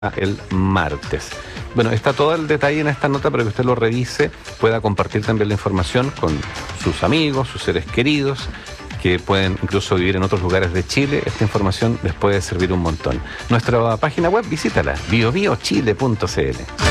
el martes. Bueno, está todo el detalle en esta nota para que usted lo revise, pueda compartir también la información con sus amigos, sus seres queridos, que pueden incluso vivir en otros lugares de Chile. Esta información les puede servir un montón. Nuestra página web, visítala, biobiochile.cl.